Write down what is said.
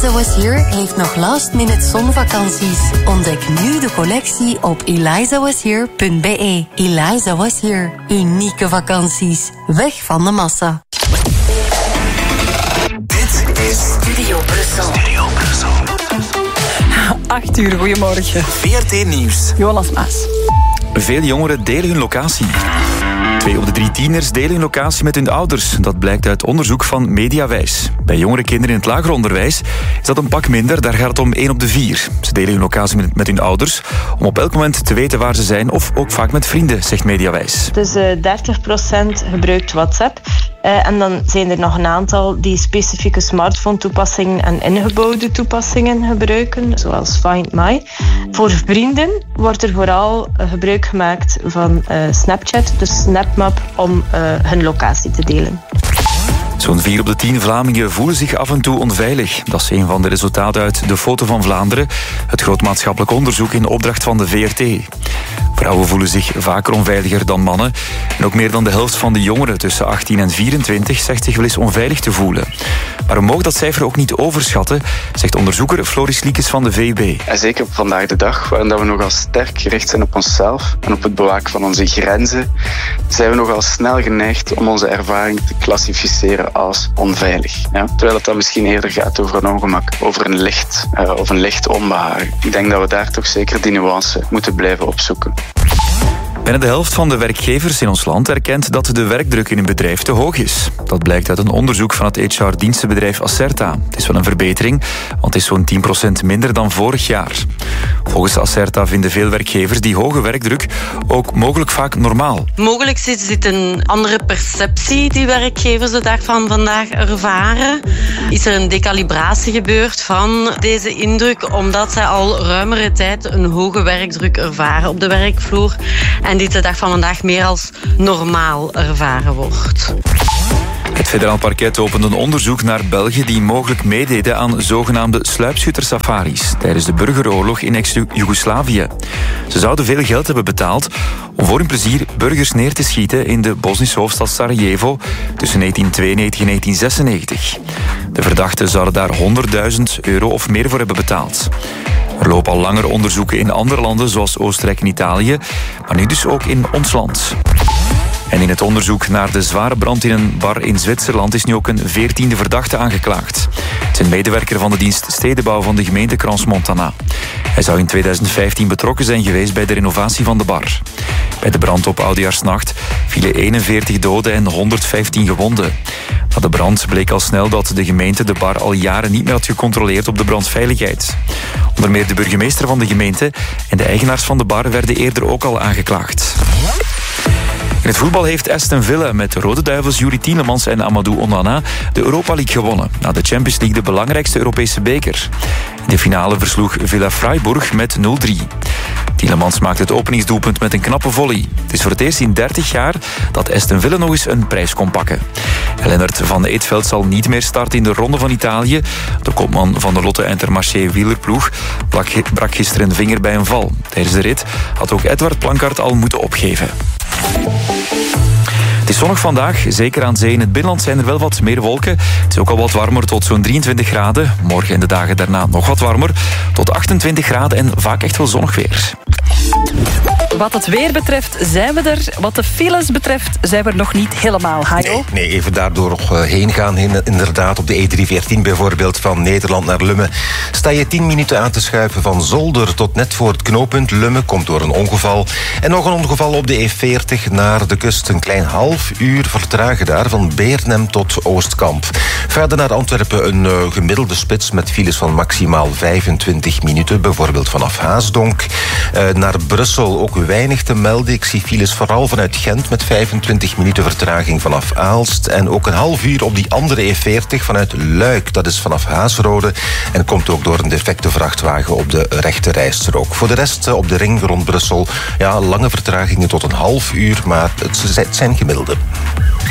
Eliza Was Here heeft nog last-minute zonvakanties. Ontdek nu de collectie op elizawashere.be. Eliza Was Here. Unieke vakanties. Weg van de massa. Dit is Studio Brussel. 8 uur, goedemorgen. VRT Nieuws. Jonas Maas. Veel jongeren delen hun locatie. 2 op de 3 tieners delen hun locatie met hun ouders. Dat blijkt uit onderzoek van Mediawijs. Bij jongere kinderen in het lager onderwijs is dat een pak minder. Daar gaat het om 1 op de 4. Ze delen hun locatie met hun ouders om op elk moment te weten waar ze zijn of ook vaak met vrienden, zegt Mediawijs. Dus 30% gebruikt WhatsApp. En dan zijn er nog een aantal die specifieke smartphone-toepassingen en ingebouwde toepassingen gebruiken, zoals Find My. Voor vrienden wordt er vooral gebruik gemaakt van Snapchat, dus SnapMap, om hun locatie te delen. Zo'n 4 op de 10 Vlamingen voelen zich af en toe onveilig. Dat is een van de resultaten uit De Foto van Vlaanderen, het groot maatschappelijk onderzoek in opdracht van de VRT. Vrouwen voelen zich vaker onveiliger dan mannen. En ook meer dan de helft van de jongeren tussen 18 en 24 zegt zich wel eens onveilig te voelen. Maar we mogen dat cijfer ook niet overschatten, zegt onderzoeker Floris Liekes van de VUB. En zeker op vandaag de dag, waarin we nogal sterk gericht zijn op onszelf en op het bewaken van onze grenzen, zijn we nogal snel geneigd om onze ervaring te klassificeren als onveilig. Ja? Terwijl het dan misschien eerder gaat over een ongemak, over een licht onbehagen. Ik denk dat we daar toch zeker die nuance moeten blijven opzoeken. Bijna de helft van de werkgevers in ons land erkent dat de werkdruk in een bedrijf te hoog is. Dat blijkt uit een onderzoek van het HR-dienstenbedrijf Acerta. Het is wel een verbetering, want het is zo'n 10% minder dan vorig jaar. Volgens Acerta vinden veel werkgevers die hoge werkdruk ook mogelijk vaak normaal. Mogelijk is dit een andere perceptie die werkgevers de dag van vandaag ervaren. Is er een decalibratie gebeurd van deze indruk, omdat zij al ruimere tijd een hoge werkdruk ervaren op de werkvloer en dit de dag van vandaag meer als normaal ervaren wordt. Het federaal parket opent een onderzoek naar Belgen die mogelijk meededen aan zogenaamde sluipschuttersafaris tijdens de burgeroorlog in ex-Joegoslavië. Ze zouden veel geld hebben betaald om voor hun plezier burgers neer te schieten in de Bosnische hoofdstad Sarajevo tussen 1992 en 1996. De verdachten zouden daar €100.000 of meer voor hebben betaald. Er lopen al langer onderzoeken in andere landen zoals Oostenrijk en Italië, maar nu dus ook in ons land. En in het onderzoek naar de zware brand in een bar in Zwitserland is nu ook een 14e verdachte aangeklaagd. Het is een medewerker van de dienst stedenbouw van de gemeente Crans-Montana. Hij zou in 2015 betrokken zijn geweest bij de renovatie van de bar. Bij de brand op Oudejaarsnacht vielen 41 doden en 115 gewonden. Na de brand bleek al snel dat de gemeente de bar al jaren niet meer had gecontroleerd op de brandveiligheid. Onder meer de burgemeester van de gemeente en de eigenaars van de bar werden eerder ook al aangeklaagd. In het voetbal heeft Aston Villa met de Rode Duivels Yuri Tielemans en Amadou Onana de Europa League gewonnen. Na de Champions League de belangrijkste Europese beker. In de finale versloeg Villa Freiburg met 0-3. Tielemans maakte het openingsdoelpunt met een knappe volley. Het is voor het eerst in 30 jaar dat Aston Villa nog eens een prijs kon pakken. Lennart van Eetveld zal niet meer starten in de Ronde van Italië. De kopman van de Lotte Intermarché wielerploeg brak gisteren een vinger bij een val. Tijdens de rit had ook Edward Plankart al moeten opgeven. Het is zonnig vandaag, zeker aan zee. In het binnenland zijn er wel wat meer wolken. Het is ook al wat warmer, tot zo'n 23 graden. Morgen en de dagen daarna nog wat warmer, tot 28 graden en vaak echt wel zonnig weer. Wat het weer betreft zijn we er. Wat de files betreft zijn we er nog niet helemaal. Hajo? Nee, even daardoor nog heen gaan. Inderdaad, op de E314 bijvoorbeeld, van Nederland naar Lummen, sta je 10 minuten aan te schuiven van Zolder tot net voor het knooppunt Lummen. Komt door een ongeval. En nog een ongeval op de E40 naar de kust. Een klein half uur vertragen daar, van Beernem tot Oostkamp. Verder naar Antwerpen een gemiddelde spits met files van maximaal 25 minuten. Bijvoorbeeld vanaf Haasdonk. Naar Brussel ook weinig te melden. Ik zie files vooral vanuit Gent met 25 minuten vertraging vanaf Aalst. En ook een half uur op die andere E40 vanuit Luik. Dat is vanaf Haasrode. En komt ook door een defecte vrachtwagen op de rechte rijstrook. Voor de rest op de ring rond Brussel, ja, lange vertragingen tot een half uur. Maar het zijn gemiddelde.